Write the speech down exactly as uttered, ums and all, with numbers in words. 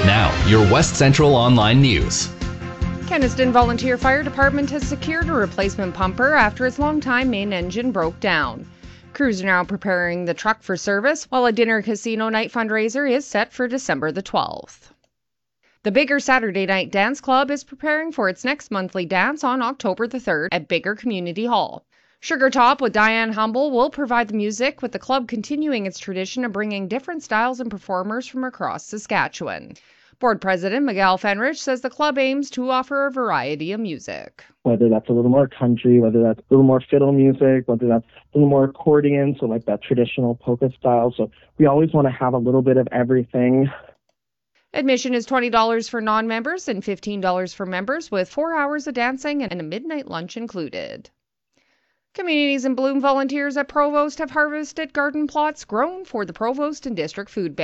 Now, your West Central Online News. Kenaston Volunteer Fire Department has secured a replacement pumper after its longtime main engine broke down. Crews are now preparing the truck for service, while a dinner casino night fundraiser is set for December the twelfth. The Bigger Saturday Night Dance Club is preparing for its next monthly dance on October the third at Bigger Community Hall. Sugar Top with Diane Humble will provide the music, with the club continuing its tradition of bringing different styles and performers from across Saskatchewan. Board President Miguel Fenrich says the club aims to offer a variety of music. Whether that's a little more country, whether that's a little more fiddle music, whether that's a little more accordion, so like that traditional polka style. So we always want to have a little bit of everything. Admission is twenty dollars for non-members and fifteen dollars for members, with four hours of dancing and a midnight lunch included. Communities in Bloom volunteers at Provost have harvested garden plots grown for the Provost and District Food Bank.